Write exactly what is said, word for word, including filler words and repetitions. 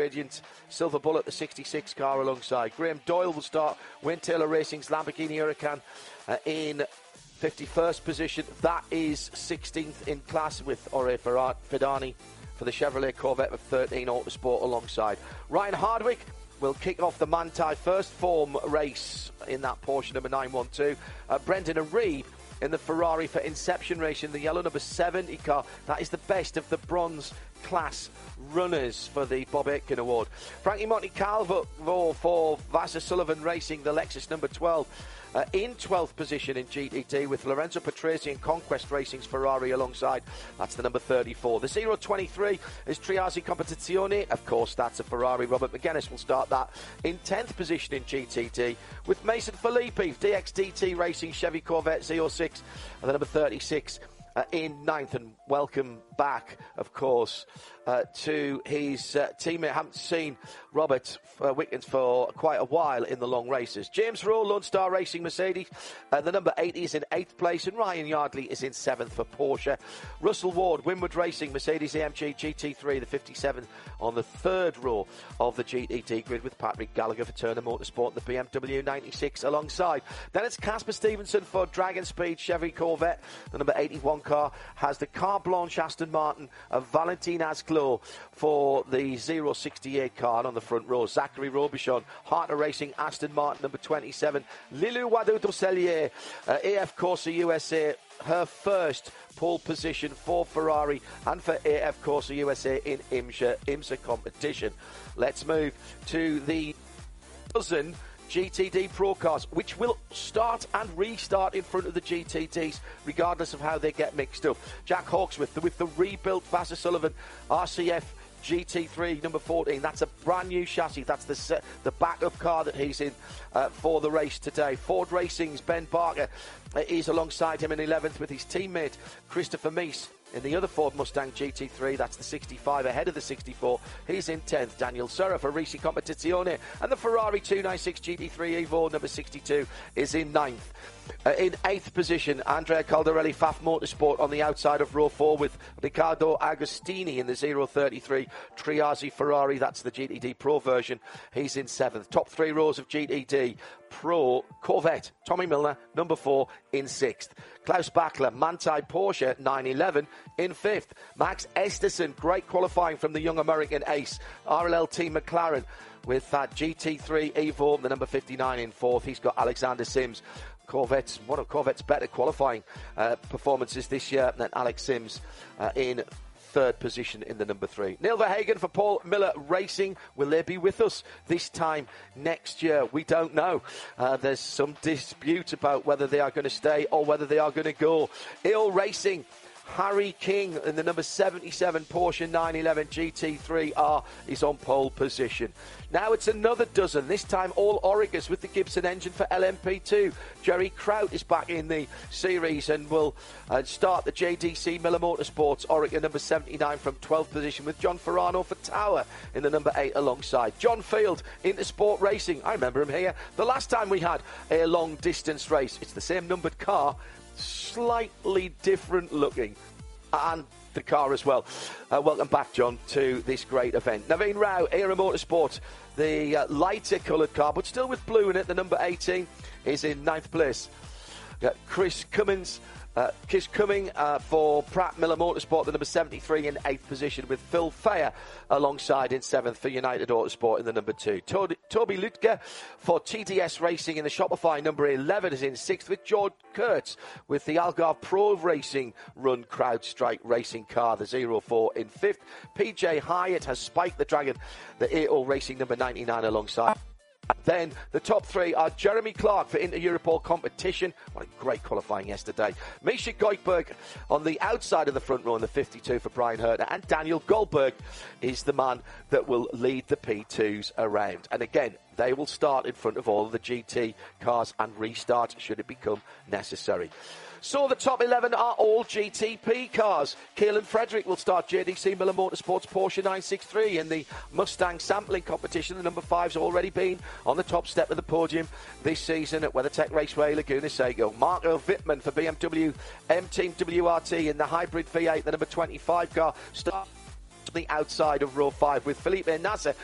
Radiant Silver Bullet, the sixty-six car alongside. Graham Doyle will start Wayne Taylor Racing's Lamborghini Huracan uh, in fifty-first position. That is sixteenth in class, with Ore Fidani for the Chevrolet Corvette of thirteen Autosport alongside. Ryan Hardwick will kick off the Manthey first form race in that Porsche number nine one two. Uh, Brendan Reed in the Ferrari for Inception Racing, the yellow number seventy car. That is the best of the bronze class runners for the Bob Aitken Award. Frankie Montecalvo for Vassar Sullivan Racing, the Lexus number twelve. Uh, in twelfth position in G T T, with Lorenzo Patrese and Conquest Racing's Ferrari alongside. That's the number thirty-four. The zero twenty-three is Triasi Competizione. Of course, that's a Ferrari. Robert McGuinness will start that in tenth position in G T T, with Mason Filippi, D X D T Racing Chevy Corvette Z oh six, and the number thirty-six uh, in ninth. And welcome back, of course, uh, to his uh, teammate. I haven't seen Robert uh, Wickens for quite a while in the long races. James Rowe, Lone Star Racing Mercedes, uh, the number eighty is in eighth place, and Ryan Yardley is in seventh for Porsche. Russell Ward, Winward Racing Mercedes A M G G T three, the fifty-seven on the third row of the G T T grid, with Patrick Gallagher for Turner Motorsport, the B M W ninety-six alongside. Then it's Casper Stevenson for Dragon Speed Chevy Corvette. The number eighty-one car has the Car Blanche Aston Martin of Valentin Asclo for the zero sixty-eight car. And on the front row, Zachary Robichon, Hartner Racing Aston Martin number twenty-seven. Lilou Wadou Dosselier, uh, A F Corsa U S A, her first pole position for Ferrari and for A F Corsa U S A in IMSA, IMSA competition. Let's move to the dozen G T D Pro cars, which will start and restart in front of the G T Ds, regardless of how they get mixed up. Jack Hawksworth with the rebuilt Vassar Sullivan R C F G T three number fourteen. That's a brand new chassis. That's the the backup car that he's in uh, for the race today. Ford Racing's Ben Barker uh, is alongside him in eleventh, with his teammate Christopher Meese in the other Ford Mustang G T three. That's the sixty-five ahead of the sixty-four. He's in tenth. Daniel Serra for Risi Competizione, and the Ferrari two ninety-six G T three Evo number sixty-two is in ninth. Uh, in eighth position, Andrea Caldarelli, F A F Motorsport on the outside of row four, with Riccardo Agostini in the zero thirty-three Triasi Ferrari. That's the G T D Pro version. He's in seventh. Top three rows of G T D Pro Corvette. Tommy Milner, number four, in sixth. Klaus Bachler, Manthey Porsche, nine eleven, in fifth. Max Esterson, great qualifying from the young American ace, R L L Team McLaren, with that G T three Evo, the number fifty-nine, in fourth. He's got Alexander Sims. Corvette's, one of Corvette's better qualifying uh, performances this year than Alex Sims uh, in third position in the number three. Neil Verhagen for Paul Miller Racing. Will they be with us this time next year? We don't know. Uh, there's some dispute about whether they are going to stay or whether they are going to go. Earl Racing, Harry King in the number seventy-seven Porsche nine eleven G T three R is on pole position. Now it's another dozen, this time all Oregas with the Gibson engine for L M P two. Jerry Kraut is back in the series and will uh, start the J D C Miller Motorsports Oreca number seventy-nine from twelfth position, with John Ferrano for Tower in the number eight alongside. John Field into Sport Racing. I remember him here the last time we had a long distance race. It's the same numbered car, slightly different looking, and the car as well. Uh, welcome back, John, to this great event. Naveen Rao, Era Motorsport, the uh, lighter coloured car, but still with blue in it, the number eighteen, is in ninth place. Uh, Chris Cummins, uh, Chris Cumming uh, for Pratt Miller Motorsport, the number seventy-three, in eighth position, with Phil Fair alongside in seventh for United Autosport in the number two. Toby, Toby Lutke for T D S Racing in the Shopify number eleven is in sixth, with George Kurtz with the Algarve Pro Racing Run CrowdStrike Racing car, the zero four, in fifth. P J Hyatt has spiked the Dragon, the A O Racing number ninety-nine alongside. Then the top three are Jeremy Clark for Inter-Europol competition. What a great qualifying yesterday. Misha Goikberg on the outside of the front row in the fifty-two for Brian Herter. And Daniel Goldberg is the man that will lead the P twos around. And again, they will start in front of all of the G T cars and restart should it become necessary. So the top eleven are all G T P cars. Caelan Frederick will start J D C Miller Motorsports Porsche nine sixty-three in the Mustang sampling competition. The number five's already been on the top step of the podium this season at WeatherTech Raceway, Laguna Seco. Marco Wittmann for B M W M Team W R T in the hybrid V eight, the number twenty-five car, starts the outside of row five, with Felipe Nasser